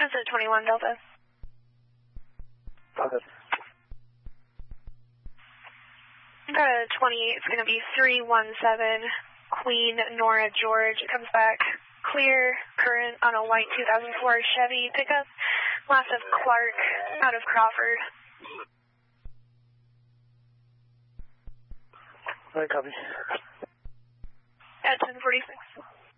That's a 21 Delta. Okay. Got a 28, it's going to be 317 Queen Nora George. It comes back clear, current on a white 2004 Chevy pickup. Lots of Clark out of Crawford. All right, copy. At 1046.